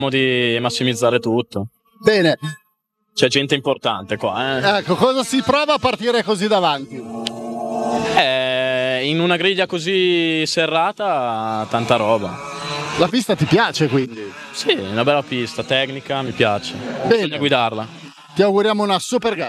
di massimizzare tutto. Bene, C'è gente importante qua, ecco, cosa si prova a partire così davanti? In una griglia così serrata, tanta roba. La pista ti piace quindi? Sì, una bella pista, tecnica, mi piace. Bene. Bisogna guidarla. Ti auguriamo una super gara.